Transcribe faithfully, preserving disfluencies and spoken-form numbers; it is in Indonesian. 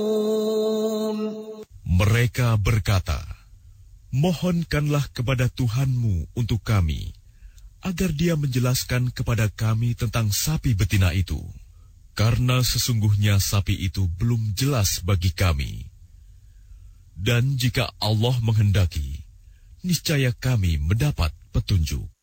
Mereka berkata, mohonkanlah kepada Tuhanmu untuk kami, agar Dia menjelaskan kepada kami tentang sapi betina itu, karena sesungguhnya sapi itu belum jelas bagi kami. Dan jika Allah menghendaki, niscaya kami mendapat petunjuk.